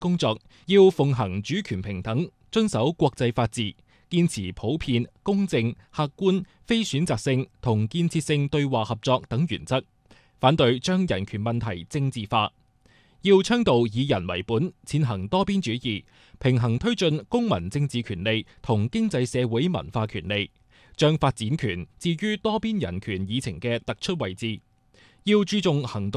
工作要奉行主權平等，遵守國際法治，堅持普遍、公正、客觀、非選擇性同建設性對話合作等原則，反對將人權問題政治化。要倡導以人為本，踐行多邊主義，平衡推進公民政治權利同經濟社會文化權利，將發展權置於多邊人權議程嘅突出位置。要注重行動